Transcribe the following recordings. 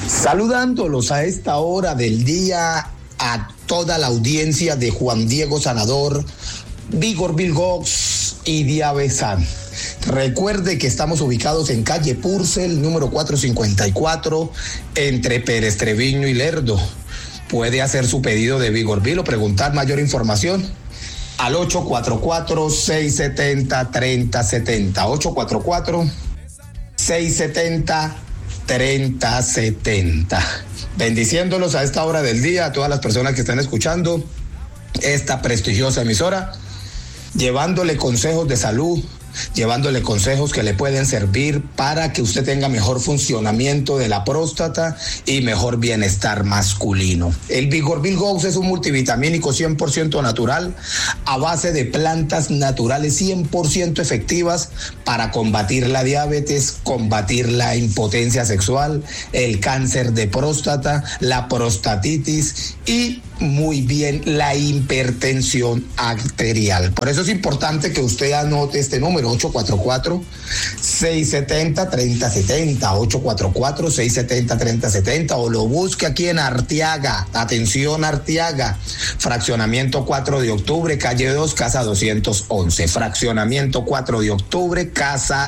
Saludándolos a esta hora del día a toda la audiencia de Juan Diego Sanador, Vigor Bilgox y Diabesan. Recuerde que estamos ubicados en calle Purcell, número 454, entre Pérez Treviño y Lerdo. Puede hacer su pedido de Vigor Bill o preguntar mayor información al 844-670-3070. 844-670-3070. Bendiciéndolos a esta hora del día a todas las personas que están escuchando esta prestigiosa emisora, llevándole consejos de salud, llevándole consejos que le pueden servir para que usted tenga mejor funcionamiento de la próstata y mejor bienestar masculino. El Vigor Bilgox es un multivitamínico 100% natural a base de plantas naturales 100% efectivas para combatir la diabetes, combatir la impotencia sexual, el cáncer de próstata, la prostatitis y muy bien la hipertensión arterial. Por eso es importante que usted anote este número, 844-670-3070, 844-670-3070, o lo busque aquí en Arteaga. Atención, Arteaga, fraccionamiento 4 de octubre, calle 2, casa 211, fraccionamiento 4 de octubre, casa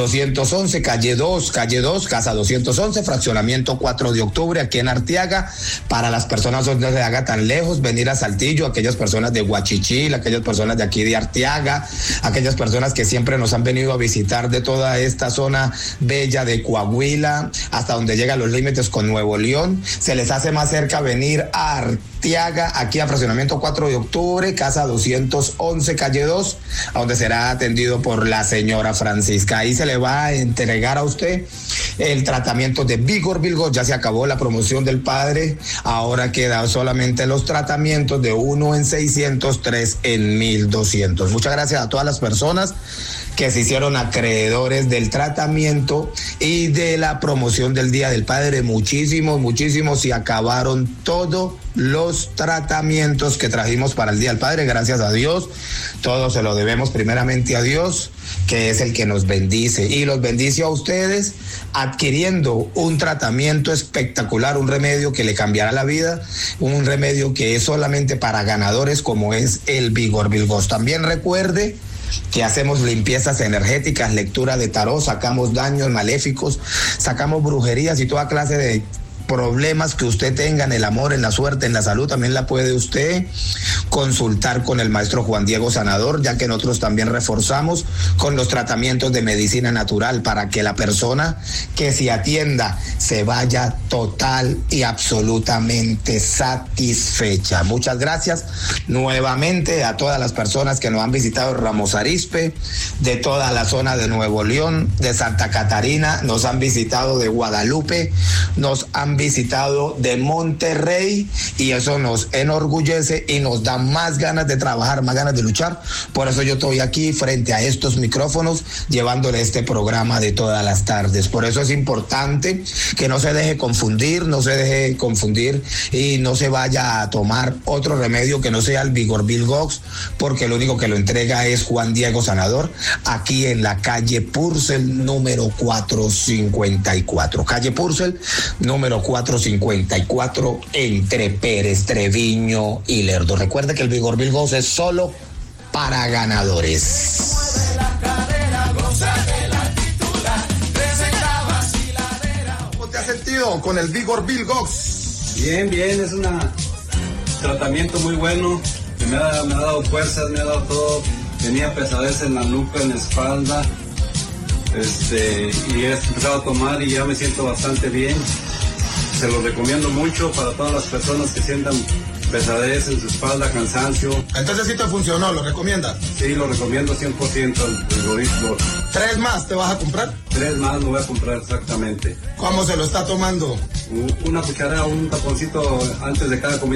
211, calle 2, casa 211, fraccionamiento 4 de octubre, aquí en Arteaga. Para las personas donde se haga tan lejos, venir a Saltillo, aquellas personas de Guachichil, aquellas personas de aquí de Arteaga, aquellas personas que siempre nos han venido a visitar de toda esta zona bella de Coahuila, hasta donde llegan los límites con Nuevo León, se les hace más cerca venir a Arteaga, aquí a fraccionamiento 4 de octubre, casa 211, calle 2, a donde será atendido por la señora Francisca. Ahí se le va a entregar a usted el tratamiento de Vigor Bilgox. Ya se acabó la promoción del padre, ahora quedan solamente los tratamientos de 1 en 600, 3 en 1200. Muchas gracias a todas las personas que se hicieron acreedores del tratamiento y de la promoción del Día del Padre. Muchísimos, y acabaron todos los tratamientos que trajimos para el Día del Padre. Gracias a Dios, todo se lo debemos primeramente a Dios, que es el que nos bendice, y los bendice a ustedes adquiriendo un tratamiento espectacular, un remedio que le cambiará la vida, un remedio que es solamente para ganadores, como es el Vigor Bilgox. También recuerde que hacemos limpiezas energéticas, lectura de tarot, sacamos daños maléficos, sacamos brujerías y toda clase de problemas que usted tenga en el amor, en la suerte, en la salud. También la puede usted consultar con el maestro Juan Diego Sanador, ya que nosotros también reforzamos con los tratamientos de medicina natural para que la persona que se atienda se vaya total y absolutamente satisfecha. Muchas gracias nuevamente a todas las personas que nos han visitado en Ramos Arizpe, de toda la zona de Nuevo León, de Santa Catarina, nos han visitado de Guadalupe, nos han visitado de Monterrey, y eso nos enorgullece y nos da más ganas de trabajar, más ganas de luchar. Por eso yo estoy aquí frente a estos micrófonos llevándole este programa de todas las tardes. Por eso es importante que no se deje confundir y no se vaya a tomar otro remedio que no sea el Vigor Bilgox, porque lo único que lo entrega es Juan Diego Sanador, aquí en la calle Purcell número 454, calle Purcell número 454, entre Pérez Treviño y Lerdo. Recuerde que el Vigor Bilgox es solo para ganadores. ¿Cómo te has sentido con el Vigor Bilgox? Bien, es un tratamiento muy bueno, que me ha dado fuerzas, me ha dado todo. Tenía pesadez en la nuca, en la espalda, y he empezado a tomar y ya me siento bastante bien. Se lo recomiendo mucho para todas las personas que sientan pesadez en su espalda, cansancio. Entonces sí te funcionó, ¿lo recomiendas? Sí, lo recomiendo 100%. El Vigor. ¿3 más te vas a comprar? 3 más lo voy a comprar, exactamente. ¿Cómo se lo está tomando? Una cucharada, un taponcito antes de cada comida.